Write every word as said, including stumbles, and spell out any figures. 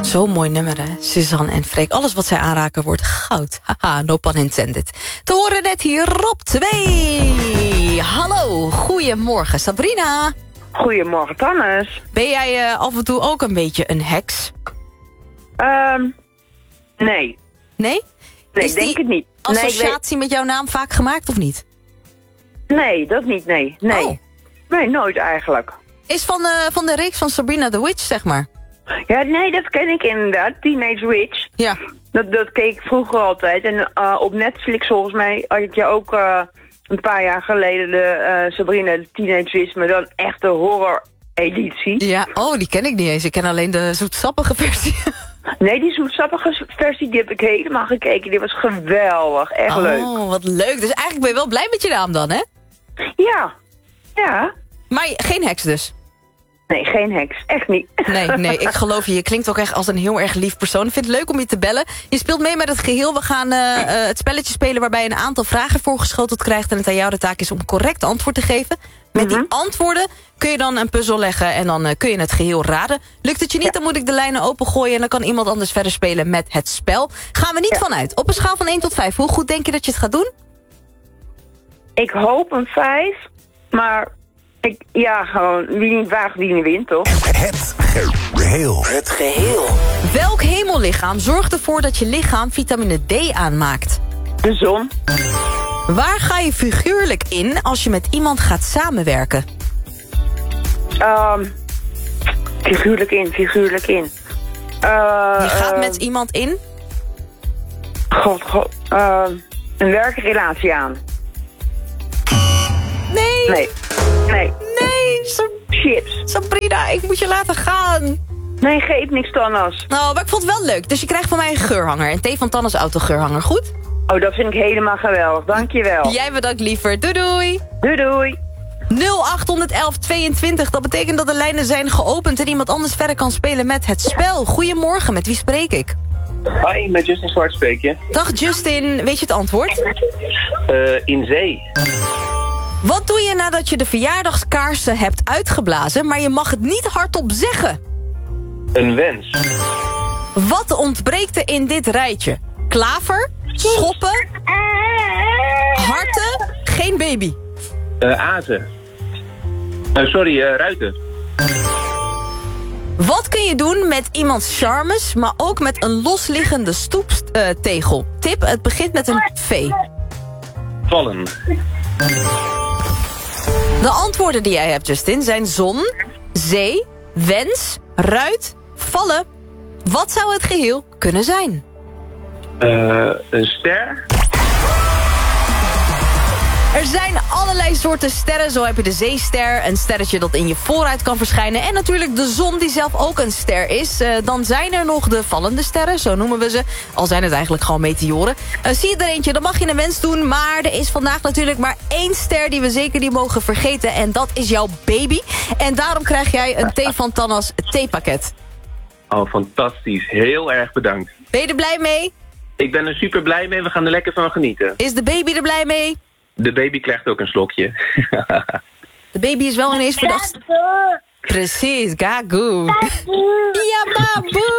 Zo'n mooi nummer, hè? Suzanne en Freek. Alles wat zij aanraken wordt goud. Haha, no pun intended. Te horen net hier op twee. Hallo, goedemorgen Sabrina. Goedemorgen, Tannes. Ben jij uh, af en toe ook een beetje een heks? Um, nee. Nee? Nee, Is ik denk die het niet. associatie nee, met jouw naam vaak gemaakt of niet? Nee, dat niet, nee. Nee, oh. nee nooit eigenlijk. Is van de, van de reeks van Sabrina the Witch, zeg maar? Ja, nee, dat ken ik inderdaad. Teenage Witch. Ja. Dat, dat keek ik vroeger altijd. En uh, op Netflix volgens mij had je ook uh, een paar jaar geleden de uh, Sabrina de Teenage Witch, maar dan echt de horror editie. Ja, oh, die ken ik niet eens. Ik ken alleen de zoetsappige versie. Nee, die zoetsappige versie die heb ik helemaal gekeken. Die was geweldig. Echt oh, leuk. Oh, wat leuk. Dus eigenlijk ben je wel blij met je naam dan, hè? Ja. Ja. Maar geen heks dus? Nee, geen heks. Echt niet. Nee, nee, ik geloof je. Je klinkt ook echt als een heel erg lief persoon. Ik vind het leuk om je te bellen. Je speelt mee met het geheel. We gaan uh, uh, het spelletje spelen waarbij je een aantal vragen voorgeschoteld krijgt. En het aan jou de taak is om correct antwoord te geven. Met die antwoorden kun je dan een puzzel leggen en dan uh, kun je het geheel raden. Lukt het je niet, ja. dan moet ik de lijnen opengooien en dan kan iemand anders verder spelen met het spel. Gaan we niet ja. vanuit. Op een schaal van één tot vijf. Hoe goed denk je dat je het gaat doen? Ik hoop een vijf, maar ik, ja, gewoon wie niet waagt, wie niet wint, toch? Het geheel. Het geheel. Welk hemellichaam zorgt ervoor dat je lichaam vitamine D aanmaakt? De zon. Waar ga je figuurlijk in als je met iemand gaat samenwerken? Um, figuurlijk in, figuurlijk in. Uh, je gaat uh, met iemand in? God, god. Uh, een werkrelatie aan. Nee. Nee. Nee. Nee. Sab Chips. Sabrina, ik moet je laten gaan. Nee, geef niks, Tannes. Nou, maar ik vond het wel leuk. Dus je krijgt van mij een geurhanger. Een Thee van Tannes autogeurhanger, goed? Oh, dat vind ik helemaal geweldig. Dankjewel. Jij bedankt liever. Doei doei. Doei doei. nul acht een een tweeëntwintig. Dat betekent dat de lijnen zijn geopend en iemand anders verder kan spelen met het spel. Goedemorgen, met wie spreek ik? Hoi, met Justin Zwart spreek je. Dag Justin, weet je het antwoord? Uh, in zee. Wat doe je nadat je de verjaardagskaarsen hebt uitgeblazen, maar je mag het niet hardop zeggen? Een wens. Wat ontbreekt er in dit rijtje? Klaver, schoppen, harten, geen baby. Uh, azen. Uh, sorry, uh, ruiten. Wat kun je doen met iemands charmes, maar ook met een losliggende stoeptegel? Uh, Tip, het begint met een V. Vallen. De antwoorden die jij hebt, Justin, zijn zon, zee, wens, ruit, vallen. Wat zou het geheel kunnen zijn? Uh, een ster. Er zijn allerlei soorten sterren. Zo heb je de zeester, een sterretje dat in je vooruit kan verschijnen. En natuurlijk de zon die zelf ook een ster is. Uh, dan zijn er nog de vallende sterren, zo noemen we ze. Al zijn het eigenlijk gewoon meteoren. Uh, zie je er eentje, dan mag je een wens doen. Maar er is vandaag natuurlijk maar één ster die we zeker niet mogen vergeten. En dat is jouw baby. En daarom krijg jij een Thee van Tannes theepakket. Oh, fantastisch. Heel erg bedankt. Ben je er blij mee? Ik ben er super blij mee. We gaan er lekker van genieten. Is de baby er blij mee? De baby krijgt ook een slokje. De baby is wel ineens verdacht. Precies, gagoe. Ja, baboe.